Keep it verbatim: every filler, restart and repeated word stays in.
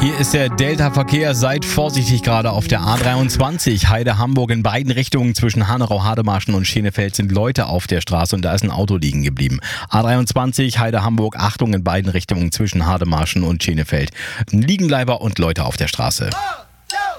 Hier ist der Delta-Verkehr. Seid vorsichtig gerade auf der A dreiundzwanzig. Heide-Hamburg in beiden Richtungen zwischen Hanau-Hademarschen und Schenefeld sind Leute auf der Straße und da ist ein Auto liegen geblieben. A dreiundzwanzig, Heide-Hamburg, Achtung in beiden Richtungen zwischen Hademarschen und Schenefeld. Liegenbleiber und Leute auf der Straße.